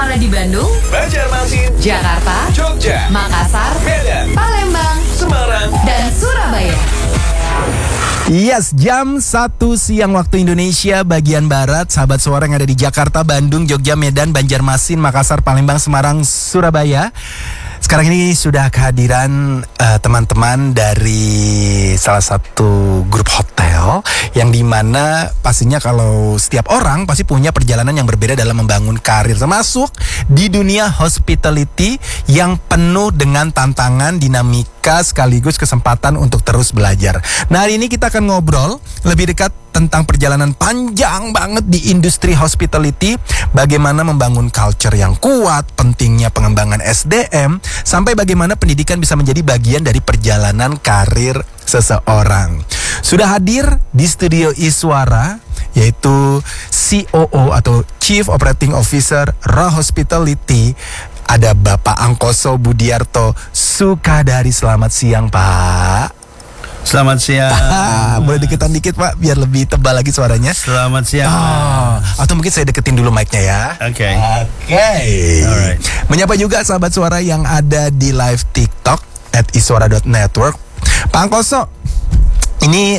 Suara di Bandung, Banjarmasin, Jakarta, Jogja, Makassar, Medan, Palembang, Semarang, dan Surabaya. Yes, jam 1 siang waktu Indonesia bagian Barat. Sahabat Suara yang ada di Jakarta, Bandung, Jogja, Medan, Banjarmasin, Makassar, Palembang, Semarang, Surabaya. Sekarang ini sudah kehadiran teman-teman dari salah satu grup hotel yang dimana pastinya kalau setiap orang pasti punya perjalanan yang berbeda dalam membangun karir, termasuk di dunia hospitality yang penuh dengan tantangan, dinamika sekaligus kesempatan untuk terus belajar. Nah, hari ini kita akan ngobrol lebih dekat tentang perjalanan panjang banget di industri hospitality, bagaimana membangun culture yang kuat, pentingnya pengembangan SDM, sampai bagaimana pendidikan bisa menjadi bagian dari perjalanan karir seseorang. Sudah hadir di studio Iswara, yaitu COO atau Chief Operating Officer Ra Hospitality, ada Bapak Angkoso Budiarto Sukadari. Selamat siang, Pak. Selamat siang. Boleh deketan dikit, Pak, biar lebih tebal lagi suaranya. Selamat siang. Atau mungkin saya deketin dulu mic-nya ya. Oke. Alright. Menyapa juga sahabat Suara yang ada di live TikTok @iswara.network. Pak Angkoso, ini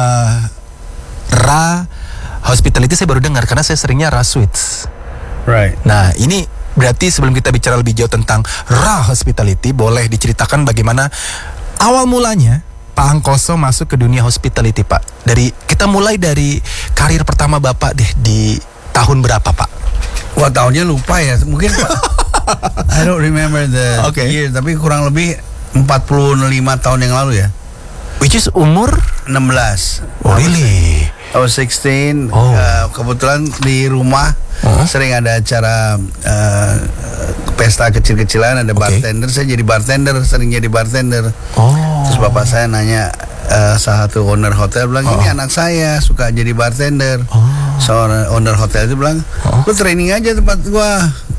Ra Hospitality saya baru dengar karena saya seringnya Ra Suites. Right. Nah, ini berarti sebelum kita bicara lebih jauh tentang Ra Hospitality, boleh diceritakan bagaimana awal mulanya Pak Angkoso masuk ke dunia hospitality, Pak. Kita mulai dari karir pertama Bapak deh, di tahun berapa, Pak? Wah, tahunnya lupa ya. Mungkin I don't remember the year, tapi kurang lebih 45 tahun yang lalu ya. Which is umur 16. Oh, really? I was 16. Oh. Kebetulan di rumah sering ada acara pesta kecil-kecilan, ada bartender. Saya jadi bartender, sering jadi bartender. Terus bapak saya nanya, salah satu owner hotel bilang, ini anak saya suka jadi bartender. Seorang owner hotel itu bilang, lu training aja tempat gua.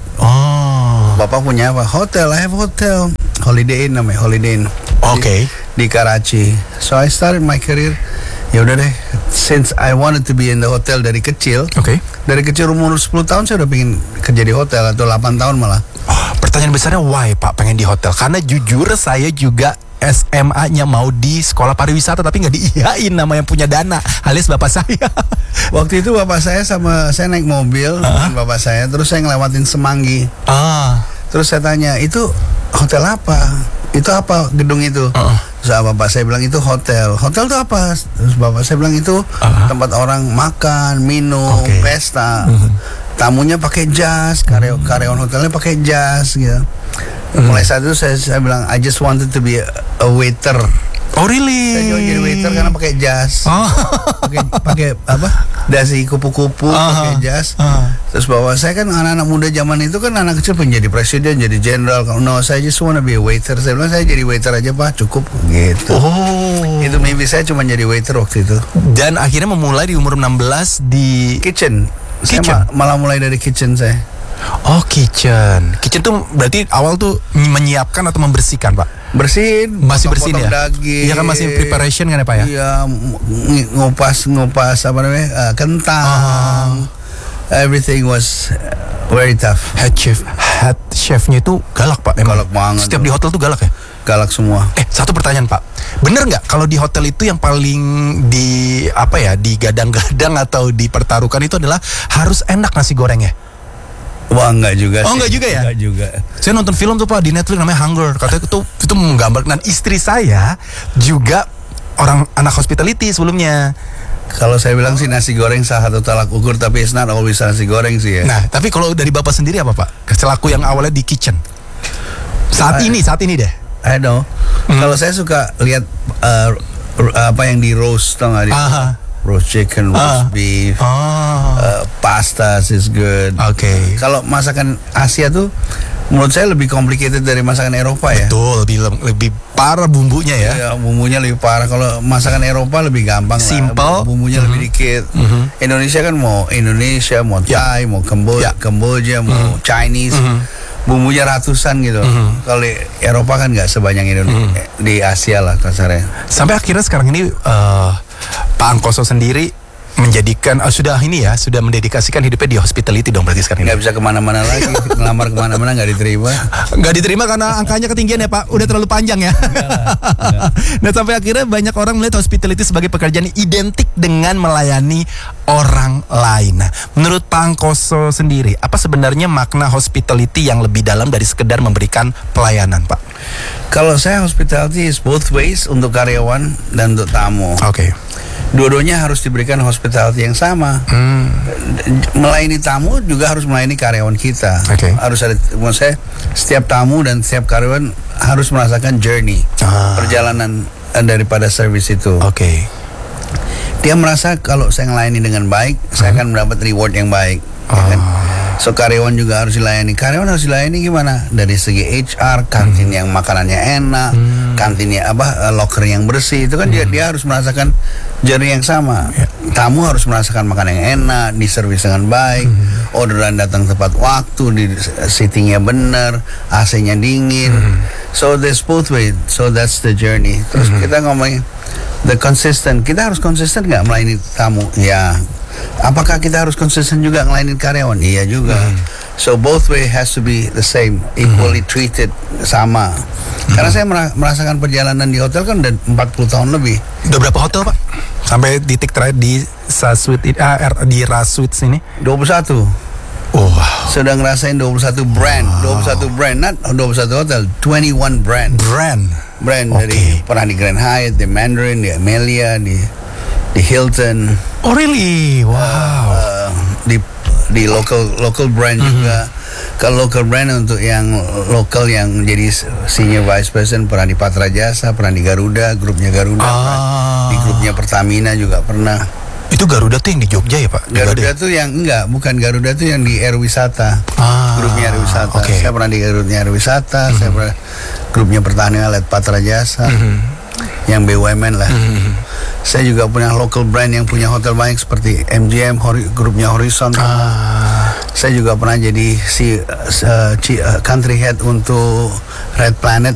Bapak punya apa? Hotel, I have hotel. Holiday Inn namanya, Holiday Inn. Di Karachi. So I started my career. Ya udah deh, since I wanted to be in the hotel dari kecil. Dari kecil umur 10 tahun saya udah pengen kerja di hotel, atau 8 tahun malah. Pertanyaan besarnya why, Pak, pengen di hotel? Karena jujur saya juga SMA-nya mau di sekolah pariwisata, tapi nggak diiyain nama yang punya dana, alias bapak saya. Waktu itu bapak saya saya naik mobil dengan bapak saya, terus saya ngelewatin Semanggi. Terus saya tanya, itu hotel apa? Itu apa gedung itu? Terus bapak saya bilang, itu hotel. Hotel itu apa? Terus bapak saya bilang, itu tempat orang makan, minum, pesta. Tamunya pakai jas, karyawan hotelnya pakai jas gitu. Mulai saat itu saya bilang, I just wanted to be a waiter. Oh, really? Saya jadi waiter karena pakai jas. Pakai apa? Dasi kupu-kupu, pakai jas. Terus bawa saya kan anak-anak muda zaman itu kan anak kecil pengen jadi presiden, jadi jenderal. No, saya just wanna be a waiter. Saya bilang, saya jadi waiter aja, Pak, cukup gitu. Itu mimpi saya, cuma jadi waiter waktu itu. Dan akhirnya memulai di umur 16 di kitchen. Saya malah mulai dari kitchen saya. Kitchen. Kitchen tuh berarti awal tuh menyiapkan atau membersihkan, Pak? Bersihin. Masih bersihin ya? Daging. Iya kan, masih preparation kan ya, Pak ya? Iya, ngupas apa namanya, kentang. Everything was very tough. Head chefnya itu galak, Pak. Emang galak banget. Setiap di hotel tuh galak ya? Galak semua. Satu pertanyaan, Pak. Bener nggak kalau di hotel itu yang paling digadang-gadang atau dipertaruhkan itu adalah harus enak nasi gorengnya? Wah, enggak juga sih. Enggak juga ya? Enggak juga. Saya nonton film tuh, Pak, di Netflix namanya Hunger. Katanya itu menggambarkan. Istri saya juga orang anak hospitality sebelumnya. Kalau saya bilang sih nasi goreng salah satu tolak ukur, tapi it's not always nasi goreng sih ya. Nah, tapi kalau dari Bapak sendiri apa, Pak? Selaku yang awalnya di kitchen. Saat ini deh. I know. Kalau saya suka lihat apa yang di roast, tau nggak? Roast chicken, roast beef, pasta is good. Kalau masakan Asia tuh menurut saya lebih complicated dari masakan Eropa ya. Betul, lebih parah bumbunya ya. Iya, bumbunya lebih parah. Kalau masakan Eropa lebih gampang, simple, bumbunya lebih dikit. Indonesia kan mau Thai, mau Kamboja, mau Chinese. Bumbunya ratusan gitu. Kalau di Eropa kan nggak sebanyak Indonesia, di Asia lah kasarnya. Sampai akhirnya sekarang ini Pak Angkoso sendiri menjadikan sudah mendedikasikan hidupnya di hospitality dong berarti sekarang ini. Nggak bisa kemana-mana lagi, ngelamar kemana-mana nggak diterima. Nggak diterima karena angkanya ketinggian ya Pak, udah terlalu panjang ya. Nah sampai akhirnya banyak orang melihat hospitality sebagai pekerjaan identik dengan melayani orang lain. Nah, menurut Pak Angkoso sendiri, apa sebenarnya makna hospitality yang lebih dalam dari sekedar memberikan pelayanan, Pak? Kalau saya hospitality is both ways, untuk karyawan dan untuk tamu. Oke. Dua-duanya harus diberikan hospitality yang sama. Melayani tamu juga harus melayani karyawan kita. Oke. Harus ada, maksud saya, setiap tamu dan setiap karyawan harus merasakan journey, perjalanan daripada service itu. Oke. Dia merasa kalau saya melayani dengan baik, saya akan mendapat reward yang baik. Ya kan? So karyawan juga harus dilayani. Karyawan harus dilayani gimana? Dari segi HR, kantin yang makanannya enak, kantinnya locker yang bersih. Itu kan dia harus merasakan journey yang sama. Tamu harus merasakan makanan yang enak, diservis dengan baik, orderan datang tepat waktu, di seatingnya benar, AC-nya dingin. So there's both way. So that's the journey. Terus kita ngomongin the consistent. Kita harus konsisten nggak melayani tamu? Ya. Apakah kita harus konsisten juga melayani karyawan? Iya juga. So both way has to be the same, equally treated, sama. Karena saya merasakan perjalanan di hotel kan udah 40 tahun lebih. Udah berapa hotel Pak? Sampai titik terakhir di di Rasuit sini? 21. Oh, wow. Sudah ngerasain 21 brand, 21 brand, not 21 hotel, 21 brand. Brand dari pernah di Grand Hyatt, di Mandarin, di Amelia, di Hilton. Oh really? Wow. Di local brand juga. Kalau local brand untuk yang lokal yang jadi senior vice president pernah di Patra Jasa, pernah di Garuda, grupnya Garuda, di grupnya Pertamina juga pernah. Itu Garuda tuh yang di Jogja ya Pak? Garuda tuh yang bukan Garuda tuh yang di Air Wisata. Grupnya Air Wisata. Okay. Saya pernah di Garuda Air Wisata, saya pernah grupnya Pertamina lewat Patra Jasa. Yang BUMN lah. Saya juga punya local brand yang punya hotel banyak seperti MGM, grupnya Horizon. Saya juga pernah jadi country head untuk Red Planet